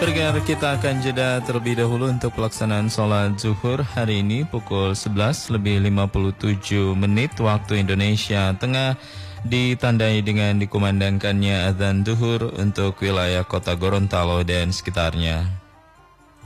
Pendengar, kita akan jeda terlebih dahulu untuk pelaksanaan sholat zuhur hari ini pukul 11 lebih 57 menit waktu Indonesia Tengah, ditandai dengan dikumandangkannya azan zuhur untuk wilayah kota Gorontalo dan sekitarnya.